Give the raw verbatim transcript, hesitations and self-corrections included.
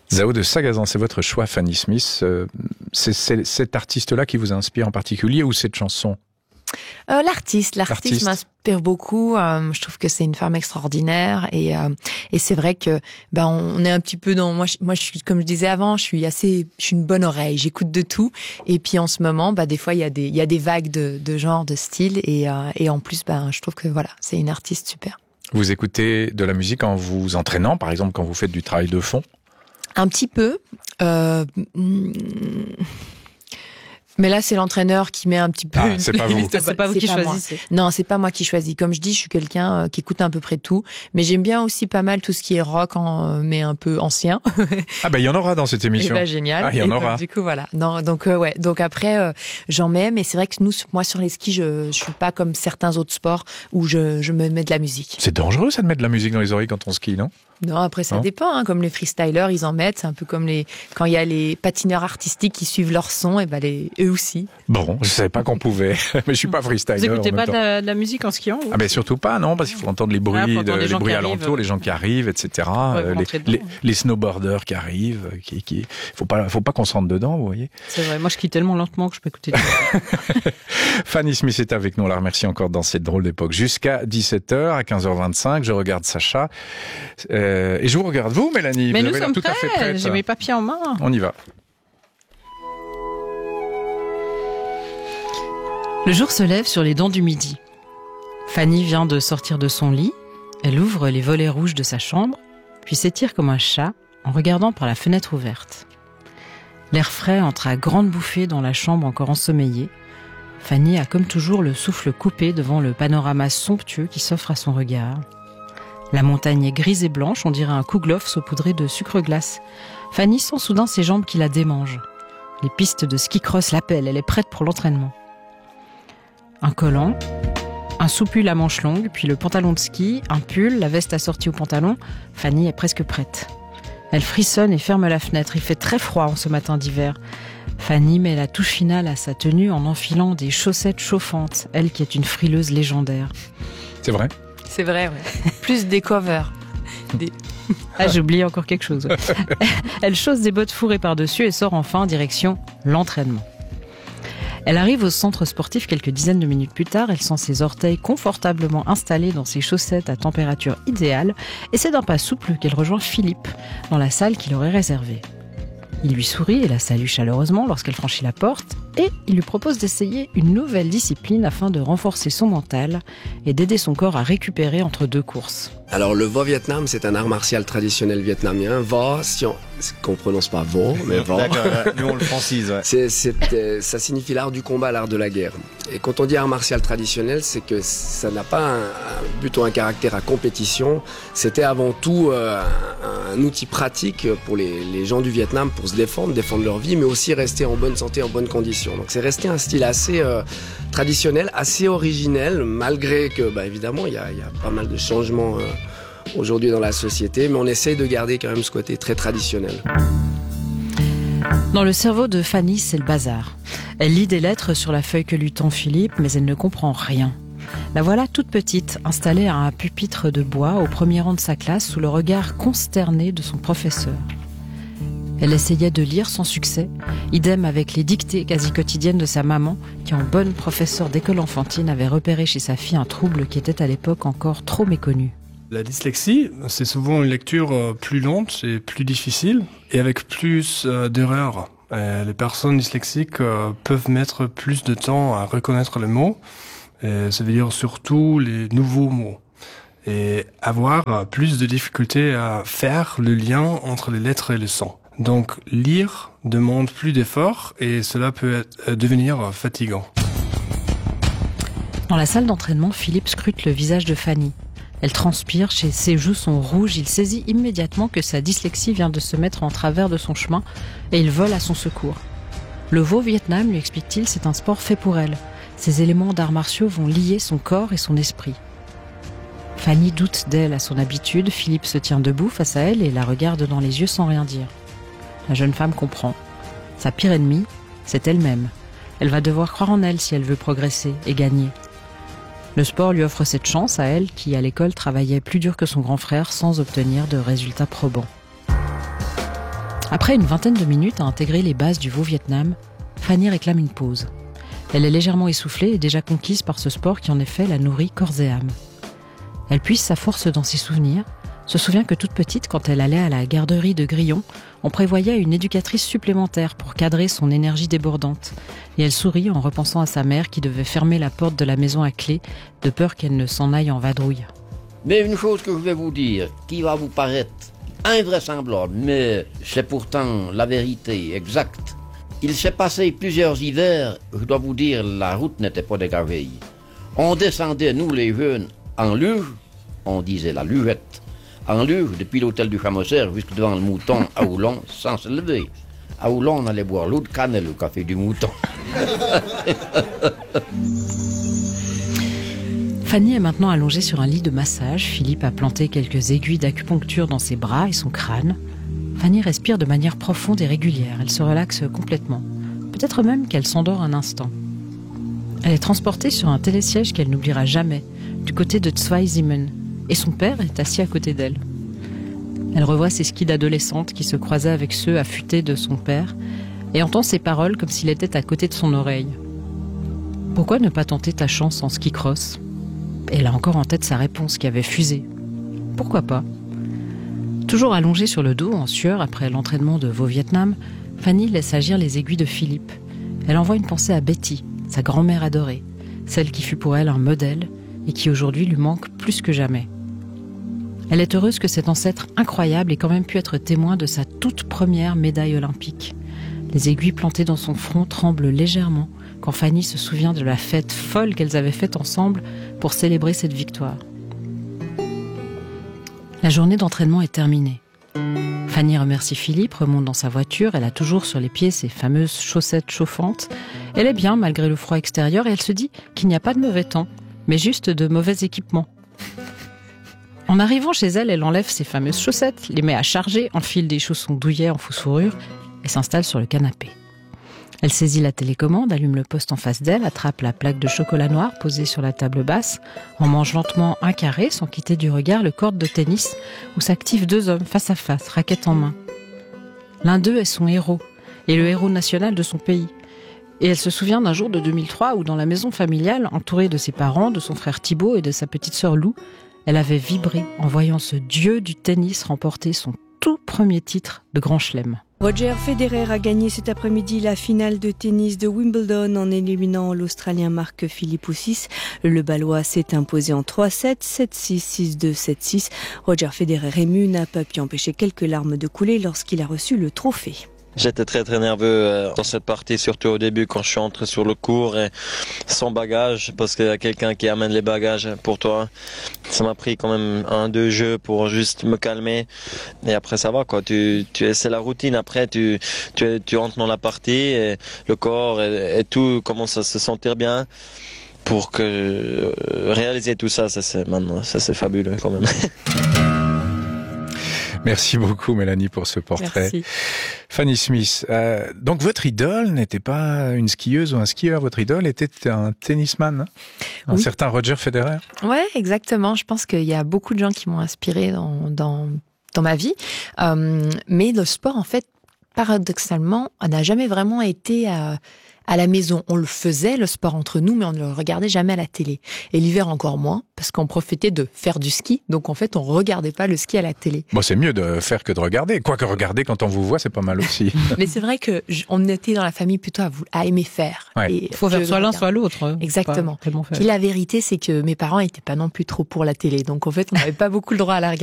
Zao de Sagazan, c'est votre choix, Fanny Smith. Euh, c'est, c'est cet artiste-là qui vous inspire en particulier ou cette chanson ? Euh, l'artiste, l'artiste, l'artiste m'inspire beaucoup. Euh, je trouve que c'est une femme extraordinaire et euh, et c'est vrai que ben on est un petit peu dans moi. Je, moi, je suis comme je disais avant, je suis assez, je suis une bonne oreille. J'écoute de tout. Et puis en ce moment, bah des fois il y a des il y a des vagues de de genre, de style et euh, et en plus ben je trouve que voilà, c'est une artiste super. Vous écoutez de la musique en vous entraînant, par exemple quand vous faites du travail de fond ? Un petit peu. Euh, Mais là, c'est l'entraîneur qui met un petit peu... Ah, c'est pas vous. C'est pas vous c'est qui pas choisissez. Moi. Non, c'est pas moi qui choisis. Comme je dis, je suis quelqu'un euh, qui écoute à peu près tout. Mais j'aime bien aussi pas mal tout ce qui est rock, en, mais un peu ancien. Ah ben, il y en aura dans cette émission. Et bah, génial. Ah, il y en et aura. Donc, du coup, voilà. Non, donc, euh, ouais. Donc après, euh, j'en mets. Mais c'est vrai que nous, moi, sur les skis, je, je suis pas comme certains autres sports où je, je me mets de la musique. C'est dangereux, ça, de mettre de la musique dans les oreilles quand on skie, non ? Non, après, ça non dépend. Hein. Comme les freestylers, ils en mettent. C'est un peu comme les quand il y a les patineurs artistiques qui suivent leur son, et ben les eux aussi. Bon, je savais pas qu'on pouvait, mais je suis pas freestyler. Vous écoutez en même pas de temps. la, de la musique en skiant vous? Ah ben surtout pas, non, parce qu'il faut entendre les bruits, Ah, faut entendre de, les les gens bruits qui alentours, arrivent. les gens qui arrivent, et cetera. Ouais, Euh, vous les, rentrez dedans. les, les snowboarders qui arrivent, qui, qui, faut pas, faut pas qu'on se rentre dedans, vous voyez. C'est vrai, moi je skie tellement lentement que je peux écouter tout. Fanny Smith est avec nous, on la remercie encore dans cette drôle d'époque. Jusqu'à dix-sept heures, à quinze heures vingt-cinq, je regarde Sacha, euh, et je vous regarde vous, Mélanie. Mais vous nous avez l'air sommes tout à fait prêts, prête. j'ai mes papiers en main. On y va. Le jour se lève sur les dents du midi. Fanny vient de sortir de son lit, elle ouvre les volets rouges de sa chambre, puis s'étire comme un chat en regardant par la fenêtre ouverte. L'air frais entre à grandes bouffées dans la chambre encore ensommeillée. Fanny a comme toujours le souffle coupé devant le panorama somptueux qui s'offre à son regard. La montagne est grise et blanche, on dirait un kouglof saupoudré de sucre glace. Fanny sent soudain ses jambes qui la démangent. Les pistes de ski cross l'appellent, elle est prête pour l'entraînement. Un collant, un soupul à manches longues, puis le pantalon de ski, un pull, la veste assortie au pantalon. Fanny est presque prête. Elle frissonne et ferme la fenêtre. Il fait très froid en ce matin d'hiver. Fanny met la touche finale à sa tenue en enfilant des chaussettes chauffantes, elle qui est une frileuse légendaire. C'est vrai. C'est vrai, ouais. Plus des covers. Des... Ah, j'ai oublié encore quelque chose. Elle chausse des bottes fourrées par-dessus et sort enfin en direction l'entraînement. Elle arrive au centre sportif quelques dizaines de minutes plus tard. Elle sent ses orteils confortablement installés dans ses chaussettes à température idéale et c'est d'un pas souple qu'elle rejoint Philippe dans la salle qu'il aurait réservée. Il lui sourit et la salue chaleureusement lorsqu'elle franchit la porte et il lui propose d'essayer une nouvelle discipline afin de renforcer son mental et d'aider son corps à récupérer entre deux courses. Alors le Va Vietnam, c'est un art martial traditionnel vietnamien. Va, si on, qu'on prononce pas Va, mais Va. D'accord, ouais, nous on le francise. Ouais. C'est, c'est, euh, ça signifie l'art du combat, l'art de la guerre. Et quand on dit art martial traditionnel, c'est que ça n'a pas un, un but ou un caractère à compétition. C'était avant tout euh, un, un outil pratique pour les, les gens du Vietnam pour se défendre, défendre leur vie, mais aussi rester en bonne santé, en bonnes conditions. Donc c'est resté un style assez euh, traditionnel, assez originel, malgré que, bah, évidemment, il y a, y a pas mal de changements euh, aujourd'hui dans la société, mais on essaye de garder quand même ce côté très traditionnel. Dans le cerveau de Fanny, c'est le bazar. Elle lit des lettres sur la feuille que lui tend Philippe, mais elle ne comprend rien. La voilà toute petite, installée à un pupitre de bois au premier rang de sa classe, sous le regard consterné de son professeur. Elle essayait de lire sans succès, idem avec les dictées quasi quotidiennes de sa maman, qui en bonne professeure d'école enfantine avait repéré chez sa fille un trouble qui était à l'époque encore trop méconnu. La dyslexie, c'est souvent une lecture plus lente et plus difficile, et avec plus d'erreurs. Et les personnes dyslexiques peuvent mettre plus de temps à reconnaître les mots, et ça veut dire surtout les nouveaux mots, et avoir plus de difficultés à faire le lien entre les lettres et le son. Donc lire demande plus d'efforts, et cela peut être, devenir fatigant. Dans la salle d'entraînement, Philippe scrute le visage de Fanny. Elle transpire, ses joues sont rouges, il saisit immédiatement que sa dyslexie vient de se mettre en travers de son chemin et il vole à son secours. Le veau Vietnam, lui explique-t-il, c'est un sport fait pour elle. Ces éléments d'arts martiaux vont lier son corps et son esprit. Fanny doute d'elle à son habitude, Philippe se tient debout face à elle et la regarde dans les yeux sans rien dire. La jeune femme comprend. Sa pire ennemie, c'est elle-même. Elle va devoir croire en elle si elle veut progresser et gagner. Le sport lui offre cette chance à elle qui, à l'école, travaillait plus dur que son grand frère sans obtenir de résultats probants. Après une vingtaine de minutes à intégrer les bases du Vo-Vietnam, Fanny réclame une pause. Elle est légèrement essoufflée et déjà conquise par ce sport qui en effet la nourrit corps et âme. Elle puise sa force dans ses souvenirs, se souvient que toute petite, quand elle allait à la garderie de Grillon, on prévoyait une éducatrice supplémentaire pour cadrer son énergie débordante. Et elle sourit en repensant à sa mère qui devait fermer la porte de la maison à clé, de peur qu'elle ne s'en aille en vadrouille. Mais une chose que je vais vous dire, qui va vous paraître invraisemblable, mais c'est pourtant la vérité exacte. Il s'est passé plusieurs hivers, je dois vous dire, la route n'était pas dégagée. On descendait, nous les jeunes, en luge, on disait la lugette, en luge, depuis l'hôtel du Chamossaire jusque devant le Mouton à Oulon, sans se lever. À Oulon, on allait boire l'eau de cannelle au café du Mouton. Fanny est maintenant allongée sur un lit de massage. Philippe a planté quelques aiguilles d'acupuncture dans ses bras et son crâne. Fanny respire de manière profonde et régulière. Elle se relaxe complètement. Peut-être même qu'elle s'endort un instant. Elle est transportée sur un télésiège qu'elle n'oubliera jamais, du côté de Zweisimmen, et son père est assis à côté d'elle. Elle revoit ses skis d'adolescente qui se croisaient avec ceux affûtés de son père et entend ses paroles comme s'il était à côté de son oreille. Pourquoi ne pas tenter ta chance en ski cross ? Elle a encore en tête sa réponse qui avait fusé. Pourquoi pas ? Toujours allongée sur le dos, en sueur après l'entraînement de Vo-Vietnam, Fanny laisse agir les aiguilles de Philippe. Elle envoie une pensée à Betty, sa grand-mère adorée, celle qui fut pour elle un modèle et qui aujourd'hui lui manque plus que jamais. Elle est heureuse que cet ancêtre incroyable ait quand même pu être témoin de sa toute première médaille olympique. Les aiguilles plantées dans son front tremblent légèrement quand Fanny se souvient de la fête folle qu'elles avaient faite ensemble pour célébrer cette victoire. La journée d'entraînement est terminée. Fanny remercie Philippe, remonte dans sa voiture, elle a toujours sur les pieds ses fameuses chaussettes chauffantes. Elle est bien malgré le froid extérieur et elle se dit qu'il n'y a pas de mauvais temps, mais juste de mauvais équipements. En arrivant chez elle, elle enlève ses fameuses chaussettes, les met à charger, enfile des chaussons douillets en fausse fourrure et s'installe sur le canapé. Elle saisit la télécommande, allume le poste en face d'elle, attrape la plaque de chocolat noir posée sur la table basse, en mange lentement un carré sans quitter du regard le court de tennis où s'activent deux hommes face à face, raquette en main. L'un d'eux est son héros, et le héros national de son pays. Et elle se souvient d'un jour de deux mille trois où dans la maison familiale, entourée de ses parents, de son frère Thibaut et de sa petite sœur Lou, elle avait vibré en voyant ce dieu du tennis remporter son tout premier titre de Grand Chelem. Roger Federer a gagné cet après-midi la finale de tennis de Wimbledon en éliminant l'Australien Marc Philippoussis. Le Balois s'est imposé en trois sept, sept six, six deux, sept six. Roger Federer ému n'a pas pu empêcher quelques larmes de couler lorsqu'il a reçu le trophée. J'étais très très nerveux dans cette partie, surtout au début quand je suis entré sur le court et sans bagage, parce qu'il y a quelqu'un qui amène les bagages pour toi. Ça m'a pris quand même un, deux jeux pour juste me calmer. Et après ça va quoi, tu, tu, c'est la routine. Après tu, tu, tu entres dans la partie et le corps et, et tout commence à se sentir bien. Pour que euh, réaliser tout ça, ça c'est, maintenant, ça c'est fabuleux quand même. Merci beaucoup Mélanie pour ce portrait. Merci. Fanny Smith, euh, donc votre idole n'était pas une skieuse ou un skieur, votre idole était un tennisman, hein, un oui. certain Roger Federer. Ouais, exactement. Je pense qu'il y a beaucoup de gens qui m'ont inspiré dans, dans, dans ma vie. Euh, mais le sport, en fait, paradoxalement, n'a jamais vraiment été à, à la maison. On le faisait, le sport entre nous, mais on ne le regardait jamais à la télé. Et l'hiver encore moins, parce qu'on profitait de faire du ski. Donc en fait, on regardait pas le ski à la télé. Bon, c'est mieux de faire que de regarder. Quoique regarder quand on vous voit, c'est pas mal aussi. Mais c'est vrai que je, on était dans la famille plutôt à, à aimer faire. Ouais. Il faut faire soit l'un, soit l'autre. Exactement. Et la vérité, c'est que mes parents étaient pas non plus trop pour la télé. Donc en fait, on n'avait pas beaucoup le droit à la regarder.